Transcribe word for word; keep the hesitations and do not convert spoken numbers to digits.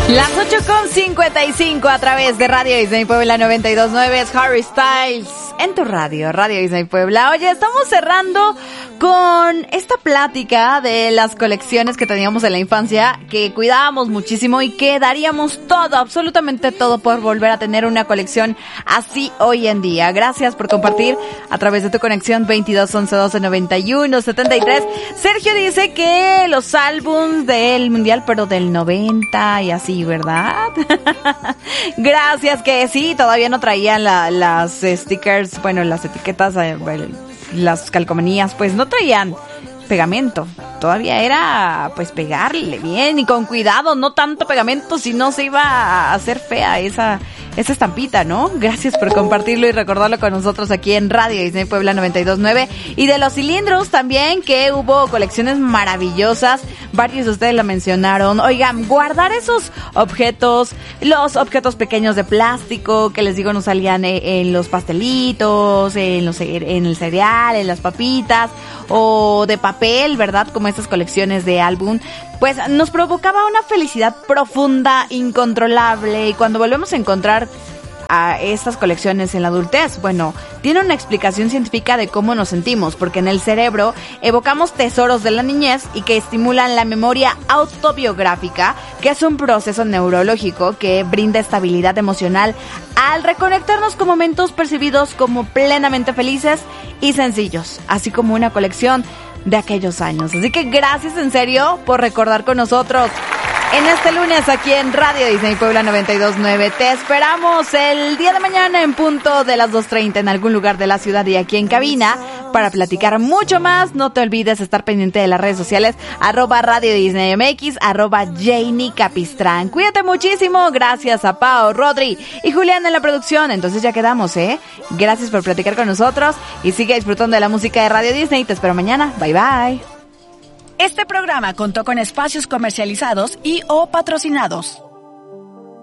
Las ocho con cincuenta y cinco a través de Radio Disney Puebla noventa y dos punto nueve es Harry Styles en tu radio, Radio Disney Puebla. Oye, estamos cerrando con esta plática de las colecciones que teníamos en la infancia, que cuidábamos muchísimo y que daríamos todo, absolutamente todo, por volver a tener una colección así hoy en día. Gracias por compartir a través de tu conexión veintidós once doce noventa y uno setenta y tres. Sergio dice que los álbums del mundial, pero del noventa y así, ¿verdad? Gracias, que sí, todavía no traían la, las stickers, bueno, las etiquetas, bueno, las calcomanías, pues no traían pegamento. Todavía era, pues, pegarle bien y con cuidado, no tanto pegamento, si no se iba a hacer fea esa, esa estampita, ¿no? Gracias por compartirlo y recordarlo con nosotros aquí en Radio Disney Puebla noventa y dos punto nueve. Y de los cilindros también, que hubo colecciones maravillosas, varios de ustedes lo mencionaron. Oigan, guardar esos objetos, los objetos pequeños de plástico, que les digo no salían en los pastelitos, en, los, en el cereal, en las papitas, o de papel, ¿verdad? Como estas colecciones de álbum, pues nos provocaba una felicidad profunda, incontrolable. Y cuando volvemos a encontrar a estas colecciones en la adultez, bueno, tiene una explicación científica de cómo nos sentimos, porque en el cerebro evocamos tesoros de la niñez y que estimulan la memoria autobiográfica, que es un proceso neurológico que brinda estabilidad emocional al reconectarnos con momentos percibidos como plenamente felices y sencillos, así como una colección de aquellos años. Así que gracias en serio por recordar con nosotros en este lunes aquí en Radio Disney Puebla noventa y dos punto nueve. Te esperamos el día de mañana en punto de las dos treinta en algún lugar de la ciudad y aquí en cabina para platicar mucho más. No te olvides estar pendiente de las redes sociales, arroba Radio Disney M X, arroba Janie Capistrán. Cuídate muchísimo. Gracias a Pao, Rodri y Julián en la producción. Entonces ya quedamos, ¿eh? Gracias por platicar con nosotros y sigue disfrutando de la música de Radio Disney. Te espero mañana. Bye bye. Este programa contó con espacios comercializados y o patrocinados.